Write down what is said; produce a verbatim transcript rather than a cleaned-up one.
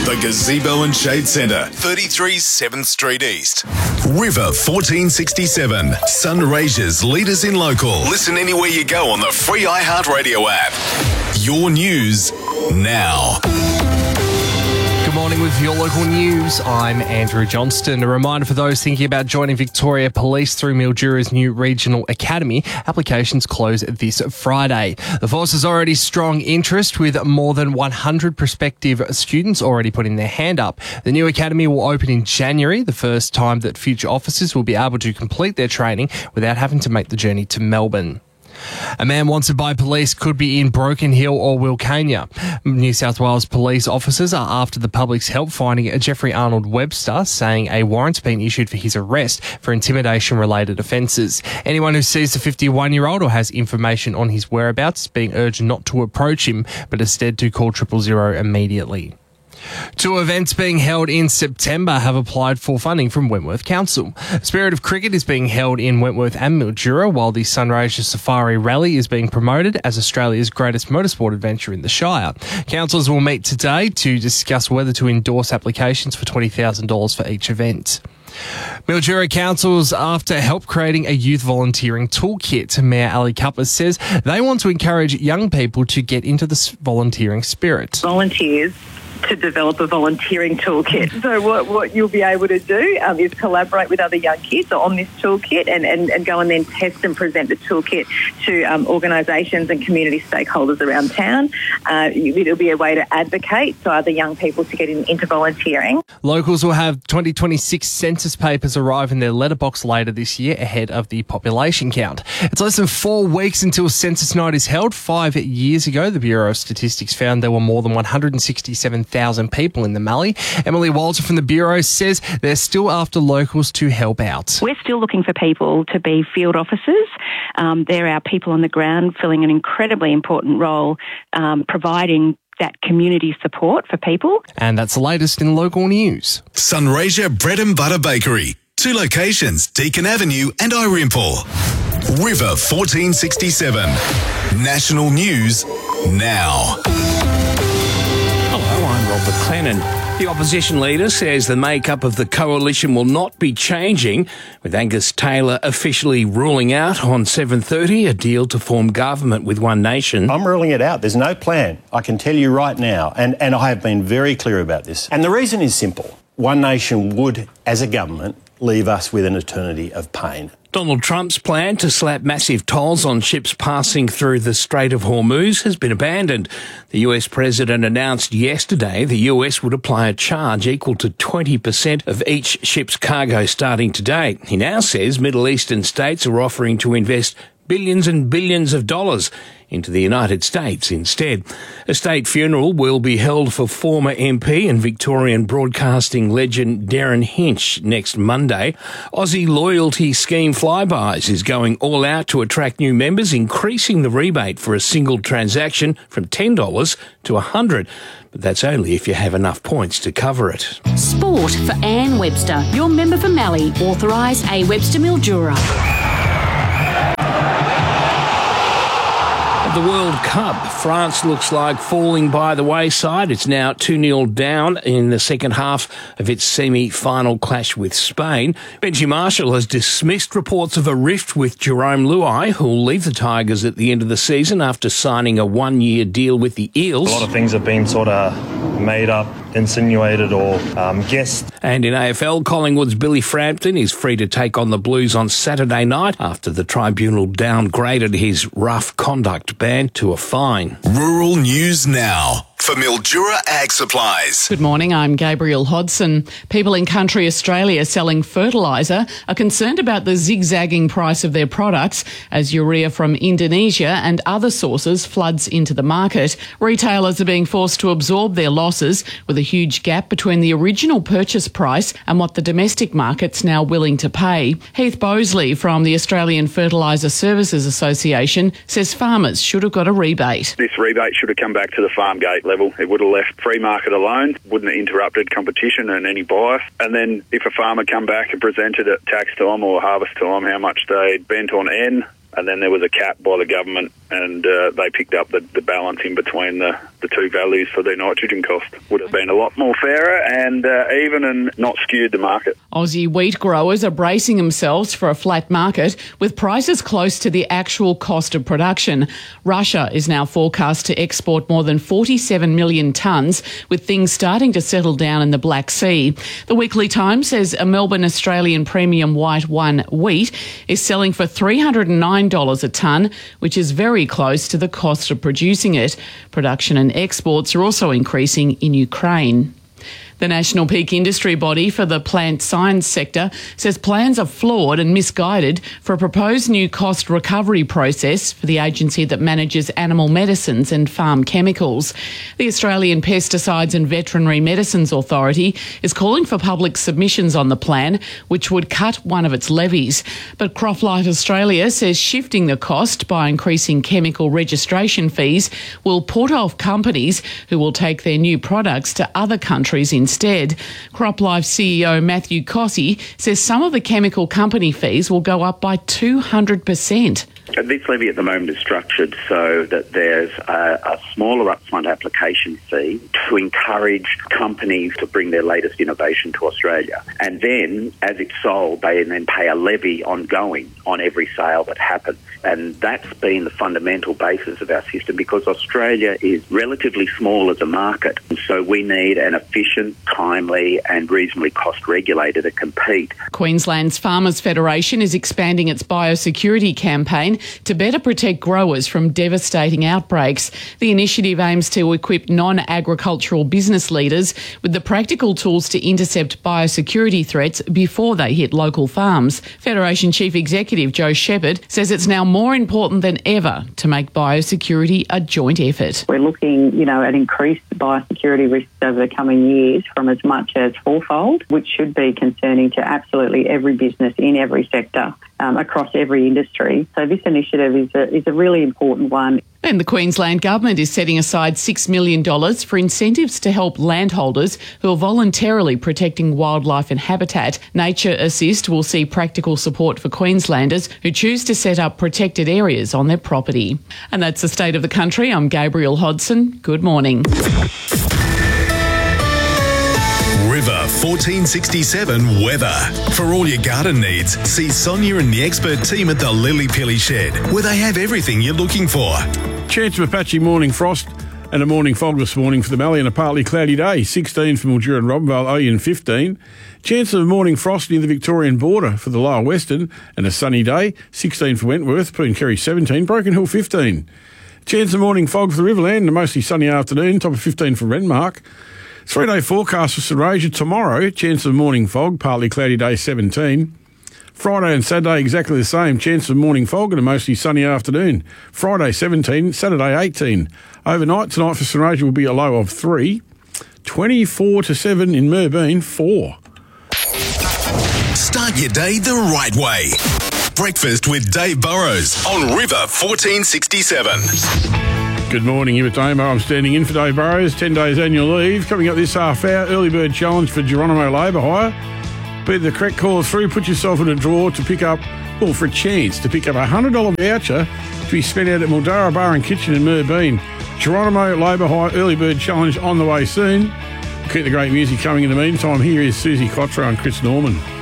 The Gazebo and Shade Centre, thirty-three seventh Street East. River fourteen sixty-seven, Sunraysia's leaders in local. Listen anywhere you go on the free iHeartRadio app. Your news now. Good morning with your local news. I'm Andrew Johnston. A reminder for those thinking about joining Victoria Police through Mildura's new regional academy. Applications close this Friday. The force has already strong interest with more than one hundred prospective students already putting their hand up. The new academy will open in January, the first time that future officers will be able to complete their training without having to make the journey to Melbourne. A man wanted by police could be in Broken Hill or Wilcannia. New South Wales police officers are after the public's help finding Jeffrey Arnold Webster, saying a warrant's been issued for his arrest for intimidation-related offences. Anyone who sees the fifty-one-year-old or has information on his whereabouts is being urged not to approach him, but instead to call triple zero immediately. Two events being held in September have applied for funding from Wentworth Council. Spirit of Cricket is being held in Wentworth and Mildura, while the Sunraysia Safari Rally is being promoted as Australia's greatest motorsport adventure in the Shire. Councils will meet today to discuss whether to endorse applications for twenty thousand dollars for each event. Mildura Council's after help creating a youth volunteering toolkit. Mayor Ali Cutler says they want to encourage young people to get into the volunteering spirit. Volunteers to develop a volunteering toolkit. So what, what you'll be able to do um, is collaborate with other young kids on this toolkit and, and, and go and then test and present the toolkit to um, organisations and community stakeholders around town. Uh, it'll be a way to advocate for other young people to get in, into volunteering. Locals will have twenty twenty-six census papers arrive in their letterbox later this year ahead of the population count. It's less than four weeks until census night is held. Five years ago, the Bureau of Statistics found there were more than one hundred sixty-seven thousand people in the Mallee. Emily Walter from the Bureau says they're still after locals to help out. We're still looking for people to be field officers. Um, they're our people on the ground filling an incredibly important role, um, providing that community support for people. And that's the latest in local news. Sunraysia Bread and Butter Bakery. Two locations, Deakin Avenue and Irimple. River fourteen sixty-seven. National news now. Hello, I'm Robert Clennon. The opposition leader says the makeup of the coalition will not be changing, with Angus Taylor officially ruling out on seven thirty a deal to form government with One Nation. I'm ruling it out. There's no plan. I can tell you right now, and, and I have been very clear about this. And the reason is simple. One Nation would, as a government, leave us with an eternity of pain. Donald Trump's plan to slap massive tolls on ships passing through the Strait of Hormuz has been abandoned. The U S president announced yesterday the U S would apply a charge equal to twenty percent of each ship's cargo starting today. He now says Middle Eastern states are offering to invest billions and billions of dollars into the United States instead. A state funeral will be held for former M P and Victorian broadcasting legend Darren Hinch next Monday. Aussie loyalty scheme Flybuys is going all out to attract new members, increasing the rebate for a single transaction from ten dollars to one hundred dollars. But that's only if you have enough points to cover it. Sport for Anne Webster, your member for Mallee, authorised A Webster Mildura. The World Cup, France looks like falling by the wayside. It's now two nil down in the second half of its semi-final clash with Spain. Benji Marshall has dismissed reports of a rift with Jerome Luai, who'll leave the Tigers at the end of the season after signing a one-year deal with the Eels. A lot of things have been sort of made up, insinuated or um, guessed. And in A F L, Collingwood's Billy Frampton is free to take on the Blues on Saturday night after the tribunal downgraded his rough conduct ban to a fine. Rural news now for Mildura Ag Supplies. Good morning, I'm Gabrielle Hodson. People in country Australia selling fertiliser are concerned about the zigzagging price of their products as urea from Indonesia and other sources floods into the market. Retailers are being forced to absorb their losses with a huge gap between the original purchase price and what the domestic market's now willing to pay. Heath Bosley from the Australian Fertiliser Services Association says farmers should have got a rebate. This rebate should have come back to the farm gate level. It would have left free market alone, wouldn't have interrupted competition and any bias. And then if a farmer come back and presented at tax time or harvest time how much they'd bent on N, and then there was a cap by the government and uh, they picked up the, the balance in between the, the two values for their nitrogen cost. Would have been a lot more fairer and uh, even and not skewed the market. Aussie wheat growers are bracing themselves for a flat market with prices close to the actual cost of production. Russia is now forecast to export more than forty-seven million tonnes, with things starting to settle down in the Black Sea. The Weekly Times says a Melbourne Australian premium white one wheat is selling for three hundred nine dollars a tonne, which is very close to the cost of producing it. Production and exports are also increasing in Ukraine. The National Peak Industry Body for the plant science sector says plans are flawed and misguided for a proposed new cost recovery process for the agency that manages animal medicines and farm chemicals. The Australian Pesticides and Veterinary Medicines Authority is calling for public submissions on the plan, which would cut one of its levies. But CropLife Australia says shifting the cost by increasing chemical registration fees will put off companies who will take their new products to other countries instead. Instead, CropLife C E O Matthew Cossey says some of the chemical company fees will go up by two hundred percent. This levy at the moment is structured so that there's a, a smaller upfront application fee to encourage companies to bring their latest innovation to Australia. And then, as it's sold, they then pay a levy ongoing on every sale that happens. And that's been the fundamental basis of our system because Australia is relatively small as a market. And so we need an efficient, timely and reasonably cost regulator to compete. Queensland's Farmers Federation is expanding its biosecurity campaign to better protect growers from devastating outbreaks. The initiative aims to equip non-agricultural business leaders with the practical tools to intercept biosecurity threats before they hit local farms. Federation Chief Executive Joe Shepherd says it's now more important than ever to make biosecurity a joint effort. We're looking, you know, at increased biosecurity risks over the coming years from as much as fourfold, which should be concerning to absolutely every business in every sector um, across every industry. So this initiative is a, is a really important one. And the Queensland Government is setting aside six million dollars for incentives to help landholders who are voluntarily protecting wildlife and habitat. Nature Assist will see practical support for Queenslanders who choose to set up protected areas on their property. And that's the state of the country. I'm Gabrielle Hodson. Good morning. River fourteen sixty-seven weather. For all your garden needs, see Sonia and the expert team at the Lily Pilly Shed, where they have everything you're looking for. Chance of a patchy morning frost and a morning fog this morning for the Mallee and a partly cloudy day. sixteen for Mildura and Robinvale, Oyen fifteen. Chance of a morning frost near the Victorian border for the lower western and a sunny day. sixteen for Wentworth, Pooncarry seventeen, Broken Hill fifteen. Chance of morning fog for the Riverland and a mostly sunny afternoon, top of fifteen for Renmark. Three-day forecast for St Asia tomorrow, chance of morning fog, partly cloudy day seventeen. Friday and Saturday exactly the same, chance of morning fog and a mostly sunny afternoon. Friday seventeen, Saturday eighteen. Overnight tonight for St Asia will be a low of three. twenty-four to seven in Merbeen, four. Start your day the right way. Breakfast with Dave Burrows on River fourteen sixty-seven. Good morning, you with Damo. I'm standing in for Dave Burrows. ten days annual leave. Coming up this half hour, early bird challenge for Geronimo Labour Hire. Be the correct caller through. Put yourself in a draw to pick up, or for a chance to pick up a one hundred dollars voucher to be spent out at Mildura Bar and Kitchen in Merbeen. Geronimo Labour Hire early bird challenge on the way soon. We'll keep the great music coming in the meantime. Here is Susie Quattro and Chris Norman.